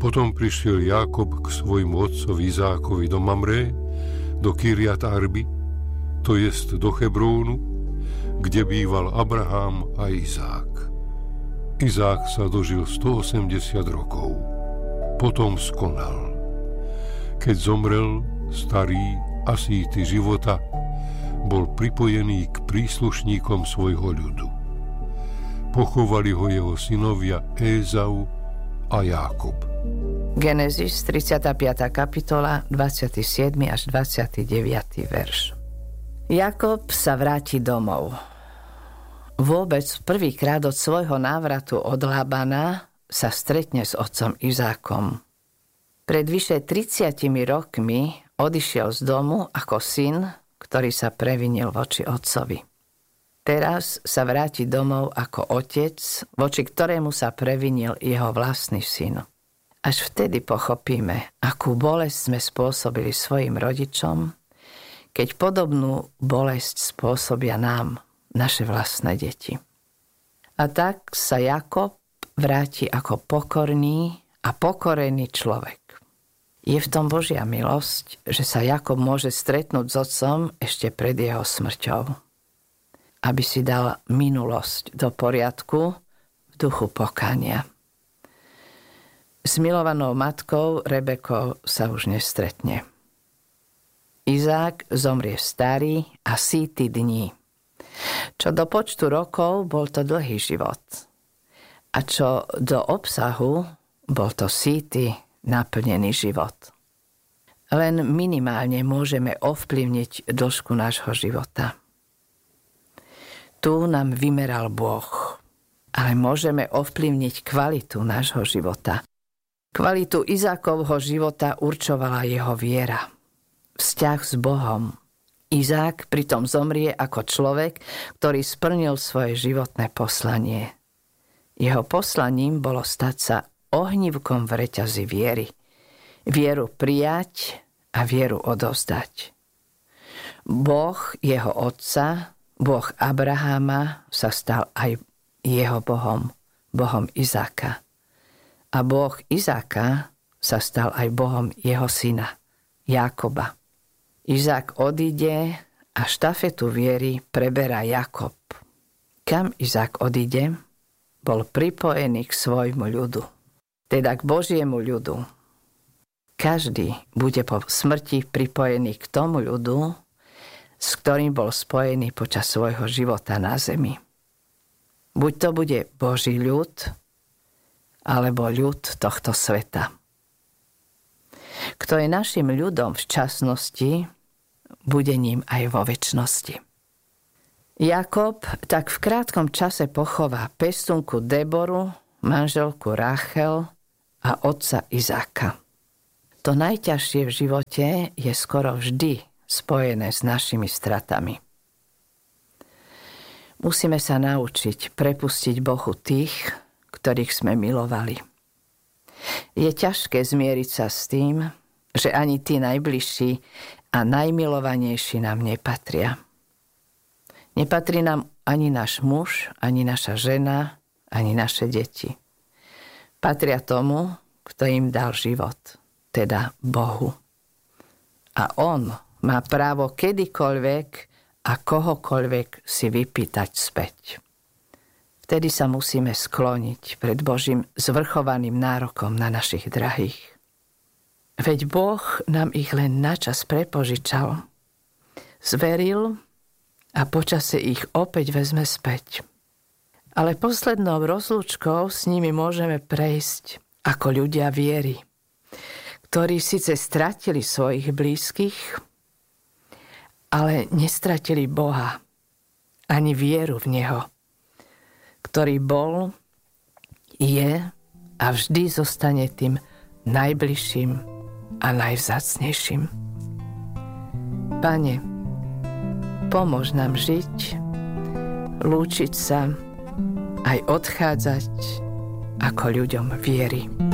Potom prišiel Jákob k svojmu otcovi Izákovi do Mamré, do Kirjat Arby, to jest do Hebrónu, kde býval Abraham a Izák. Izák sa dožil 180 rokov. Potom skonal. Keď zomrel, starý a síty života, bol pripojený k príslušníkom svojho ľudu. Pochovali ho jeho synovia Ézau a Jákob. Genesis 35. kapitola, 27. až 29. verš. Jákob sa vráti domov. Vôbec prvýkrát od svojho návratu od Labana sa stretne s otcom Izákom. Pred vyše 30 rokmi odišiel z domu ako syn, ktorý sa previnil voči otcovi. Teraz sa vráti domov ako otec, voči ktorému sa previnil jeho vlastný syn. Až vtedy pochopíme, akú bolesť sme spôsobili svojim rodičom, keď podobnú bolesť spôsobia nám, naše vlastné deti. A tak sa Jákob vráti ako pokorný a pokorený človek. Je v tom Božia milosť, že sa Jákob môže stretnúť s otcom ešte pred jeho smrťou, aby si dal minulosť do poriadku v duchu pokánia. S milovanou matkou Rebekou sa už nestretne. Izák zomrie starý a síty dní. Čo do počtu rokov, bol to dlhý život. A čo do obsahu, bol to síty, naplnený život. Len minimálne môžeme ovplyvniť dĺžku nášho života. Tu nám vymeral Boh, ale môžeme ovplyvniť kvalitu nášho života. Kvalitu Izákovho života určovala jeho viera, vzťah s Bohom. Izák pritom zomrie ako človek, ktorý splnil svoje životné poslanie. Jeho poslaním bolo stať sa ohnívkom v reťazi viery. Vieru prijať a vieru odovzdať. Boh jeho otca, Boh Abraháma, sa stal aj jeho Bohom, Bohom Izáka. A Boh Izáka sa stal aj Bohom jeho syna, Jákoba. Izák odíde a štafetu viery preberá Jákob. Kam Izák odíde? Bol pripojený k svojmu ľudu, teda k Božiemu ľudu. Každý bude po smrti pripojený k tomu ľudu, s ktorým bol spojený počas svojho života na zemi. Buď to bude Boží ľud, alebo ľud tohto sveta. Kto je našim ľudom v časnosti, bude ním aj vo večnosti. Jákob tak v krátkom čase pochová pestunku Deboru, manželku Ráchel a otca Izáka. To najťažšie v živote je skoro vždy spojené s našimi stratami. Musíme sa naučiť prepustiť Bohu tých, ktorých sme milovali. Je ťažké zmieriť sa s tým, že ani tí najbližší a najmilovanejší nám nepatria. Nepatrí nám ani náš muž, ani naša žena, ani naše deti. Patria tomu, kto im dal život, teda Bohu. A on má právo kedykoľvek a kohokoľvek si vypýtať späť. Vtedy sa musíme skloniť pred Božím zvrchovaným nárokom na našich drahých. Veď Boh nám ich len načas prepožičal, zveril a počase ich opäť vezme späť. Ale poslednou rozlúčkou s nimi môžeme prejsť ako ľudia viery, ktorí síce stratili svojich blízkych, ale nestratili Boha, ani vieru v Neho, ktorý bol, je a vždy zostane tým najbližším a najvzácnejším. Pane, pomôž nám žiť, lúčiť sa, aj odchádzať ako ľuďom viery.